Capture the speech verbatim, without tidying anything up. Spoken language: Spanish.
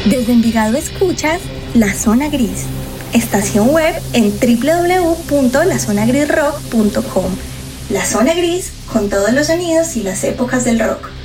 Desde Envigado escuchas La Zona Gris, estación web en doble u doble u doble u punto la zona gris rock punto com. La Zona Gris, con todos los sonidos y las épocas del rock.